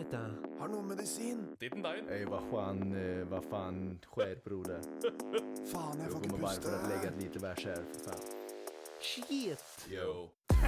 Titta. Har någon medicin? Titten dagen. Ey, vad fan sker, broder? Fan, jag Jag får kommer bara för att lägga pusta. ett lite vers här, för fan. Shit! Yo.